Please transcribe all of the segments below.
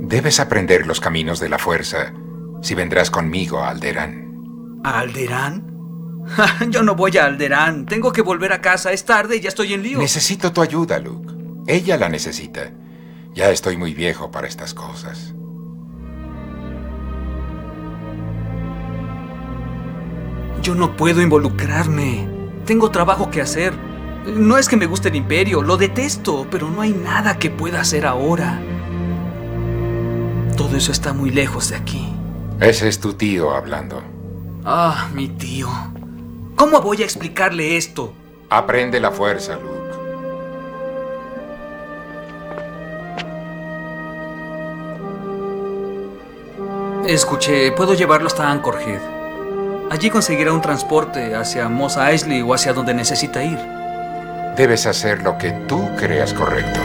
Debes aprender los caminos de la fuerza si vendrás conmigo a Alderaan. ¿A Alderaan? Yo no voy a Alderaan. Tengo que volver a casa. Es tarde y ya estoy en lío. Necesito tu ayuda, Luke. Ella la necesita. Ya estoy muy viejo para estas cosas. Yo no puedo involucrarme. Tengo trabajo que hacer. No es que me guste el Imperio, lo detesto, pero no hay nada que pueda hacer ahora. Todo eso está muy lejos de aquí. Ese es tu tío hablando. Ah, mi tío. ¿Cómo voy a explicarle esto? Aprende la fuerza, Luke. Escuché, puedo llevarlo hasta Anchorhead. Allí conseguirá un transporte hacia Mos Eisley o hacia donde necesita ir. Debes hacer lo que tú creas correcto.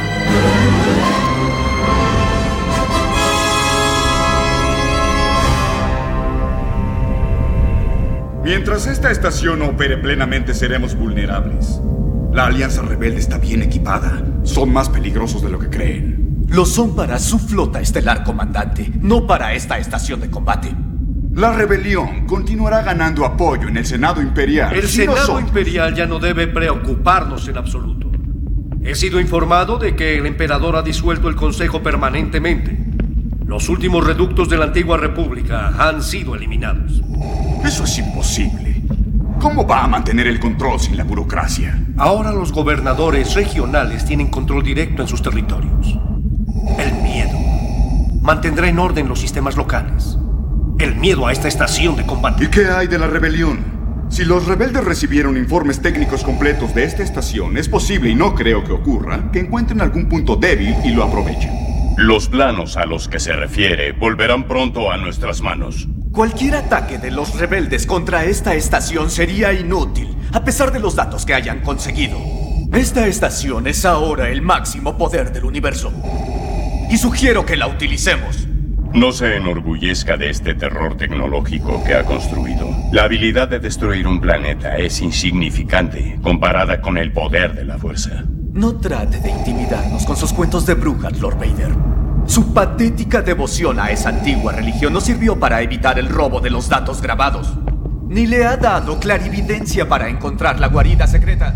Mientras esta estación opere plenamente, seremos vulnerables. La Alianza Rebelde está bien equipada. Son más peligrosos de lo que creen. Lo son para su flota estelar, comandante, no para esta estación de combate. La rebelión continuará ganando apoyo en el Senado Imperial. El Senado Imperial ya no debe preocuparnos en absoluto. He sido informado de que el emperador ha disuelto el Consejo permanentemente. Los últimos reductos de la antigua república han sido eliminados. Eso es imposible. ¿Cómo va a mantener el control sin la burocracia? Ahora los gobernadores regionales tienen control directo en sus territorios. El miedo mantendrá en orden los sistemas locales. El miedo a esta estación de combate. ¿Y qué hay de la rebelión? Si los rebeldes recibieron informes técnicos completos de esta estación, es posible, y no creo que ocurra, que encuentren algún punto débil y lo aprovechen. Los planos a los que se refiere volverán pronto a nuestras manos. Cualquier ataque de los rebeldes contra esta estación sería inútil, a pesar de los datos que hayan conseguido. Esta estación es ahora el máximo poder del universo. Y sugiero que la utilicemos. No se enorgullezca de este terror tecnológico que ha construido. La habilidad de destruir un planeta es insignificante comparada con el poder de la fuerza. No trate de intimidarnos con sus cuentos de brujas, Lord Vader. Su patética devoción a esa antigua religión no sirvió para evitar el robo de los datos grabados, ni le ha dado clarividencia para encontrar la guarida secreta.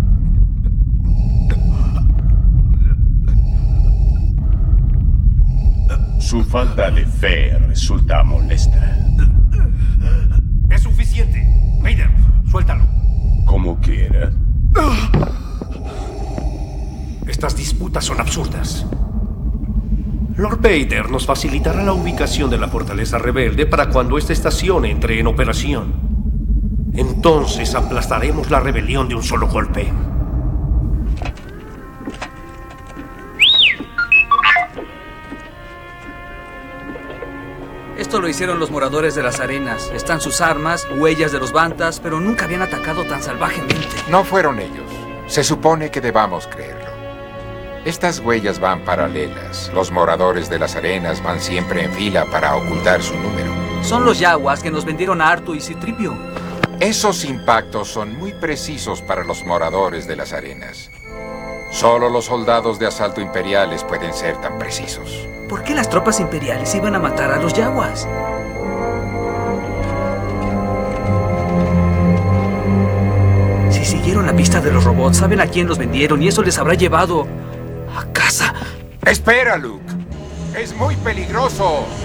Su falta de fe resulta molesta. Es suficiente. Vader, suéltalo. Como quiera. Estas disputas son absurdas. Lord Vader nos facilitará la ubicación de la fortaleza rebelde para cuando esta estación entre en operación. Entonces aplastaremos la rebelión de un solo golpe. Esto lo hicieron los moradores de las arenas. Están sus armas, huellas de los Bantas, pero nunca habían atacado tan salvajemente. No fueron ellos. Se supone que debamos creerlo. Estas huellas van paralelas. Los moradores de las arenas van siempre en fila para ocultar su número. Son los Yaguas que nos vendieron a Artu y Citripio. Esos impactos son muy precisos para los moradores de las arenas. Solo los soldados de asalto imperiales pueden ser tan precisos. ¿Por qué las tropas imperiales iban a matar a los Yaguas? Si siguieron la pista de los robots, saben a quién los vendieron y eso les habrá llevado a casa. ¡Espera, Luke! ¡Es muy peligroso!